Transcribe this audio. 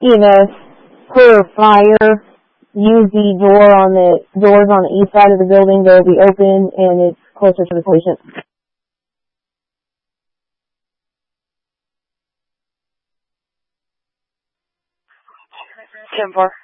per fire, use the doors on the east side of the building. They'll be open and it's closer to the patient. 10-4.